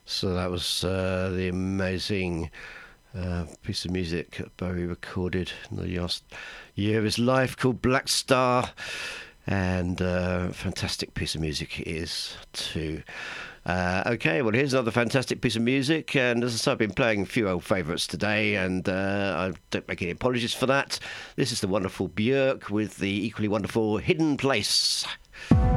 So that was the amazing piece of music that Bowie recorded in the last year of his life called Black Star. And fantastic piece of music it is too. Okay, well, here's another fantastic piece of music. And as I said, I've been playing a few old favourites today, and I don't make any apologies for that. This is the wonderful Björk with the equally wonderful Hidden Place.